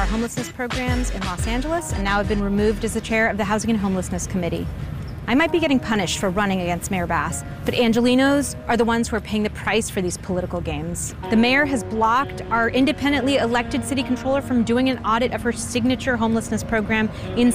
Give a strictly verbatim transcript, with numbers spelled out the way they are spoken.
homelessness programs in Los Angeles, and now I've been removed as the chair of the Housing and Homelessness Committee. I might be getting punished for running against Mayor Bass, but Angelenos are the ones who are paying the price for these political games. The mayor has blocked our independently elected city controller from doing an audit of her signature homelessness program in